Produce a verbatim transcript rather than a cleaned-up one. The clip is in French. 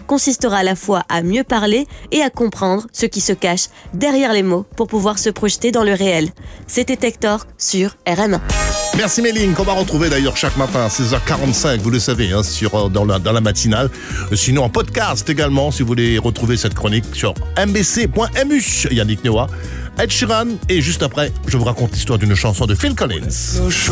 consistera à la fois à mieux parler et à comprendre ce qui se cache derrière les mots pour pouvoir se projeter dans le réel. C'était Tech Talk sur R M un. Merci Méline, qu'on va retrouver d'ailleurs chaque matin à seize heures quarante-cinq, vous le savez, hein, sur, dans, la, dans la matinale. Sinon en podcast également, si vous voulez retrouver cette chronique sur m b c point m u. Yannick Noah, Ed Sheeran, et juste après, je vous raconte l'histoire d'une chanson de Phil Collins.